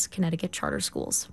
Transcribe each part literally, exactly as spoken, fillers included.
West Connecticut charter schools.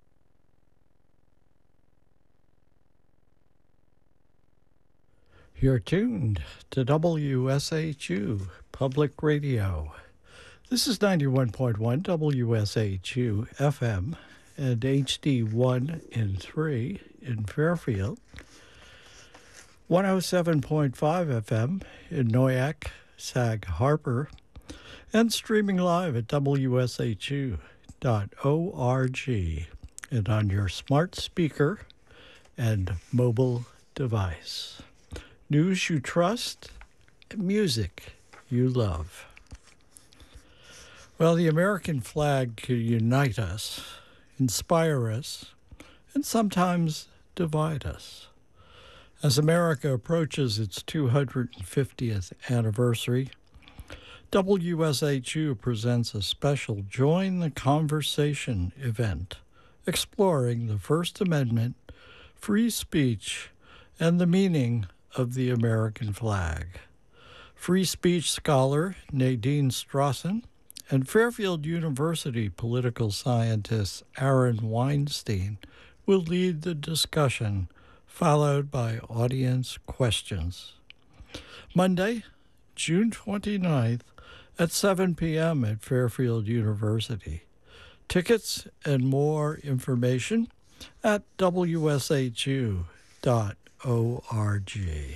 You're tuned to W S H U Public Radio. This is ninety-one point one W S H U F M and H D one in three in Fairfield, one oh seven point five F M in Noyak, Sag Harbor, and streaming live at W S H U dot org and on your smart speaker and mobile device. News you trust, music you love. Well, the American flag can unite us, inspire us, and sometimes divide us. As America approaches its two hundred fiftieth anniversary, W S H U presents a special Join the Conversation event exploring the First Amendment, free speech, and the meaning of the American flag. Free speech scholar Nadine Strossen and Fairfield University political scientist Aaron Weinstein will lead the discussion, followed by audience questions. Monday, June twenty-ninth at seven p.m. at Fairfield University. Tickets and more information at W S H U dot org.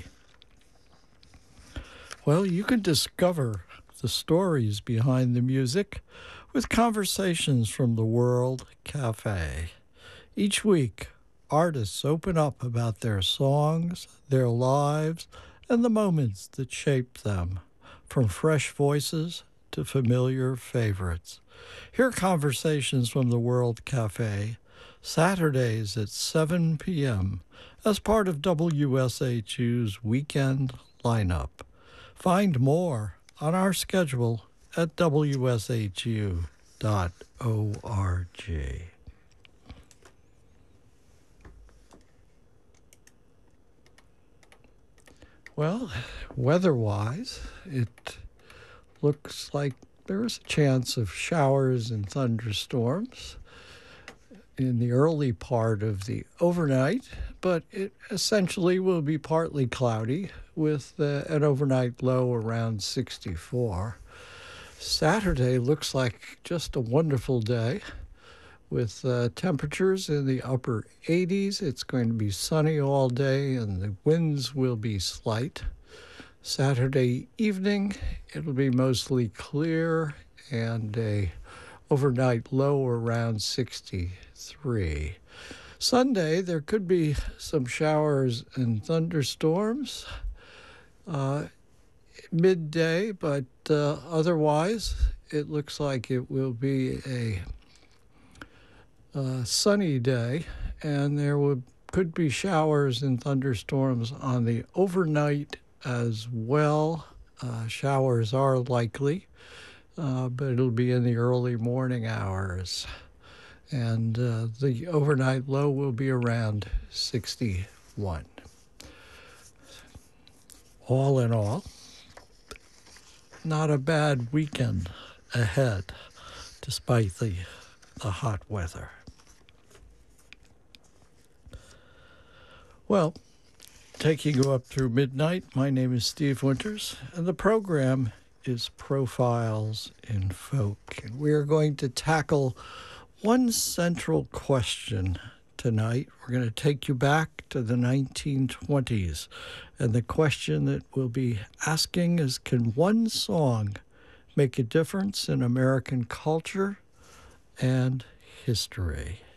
Well, you can discover the stories behind the music with Conversations from the World Cafe. Each week, artists open up about their songs, their lives, and the moments that shape them, from fresh voices to familiar favorites. Hear Conversations from the World Cafe, Saturdays at seven p.m. as part of W S H U's weekend lineup. Find more on our schedule at W S H U dot org. Well, weather-wise, it looks like there is a chance of showers and thunderstorms in the early part of the overnight, but it essentially will be partly cloudy with uh, an overnight low around sixty-four. Saturday looks like just a wonderful day with uh, temperatures in the upper eighties. It's going to be sunny all day and the winds will be slight. Saturday evening, it'll be mostly clear and a overnight low around sixty-three. Sunday, there could be some showers and thunderstorms uh, midday, but uh, otherwise, it looks like it will be a uh, sunny day, and there would, could be showers and thunderstorms on the overnight as well. Uh, showers are likely. Uh, but it'll be in the early morning hours. And uh, the overnight low will be around sixty-one. All in all, not a bad weekend ahead, despite the, the hot weather. Well, taking you up through midnight, my name is Steve Winters, and the program is Profiles in Folk. And we are going to tackle one central question tonight. We're going to take you back to the nineteen twenties. And the question that we'll be asking is, can one song make a difference in American culture and history?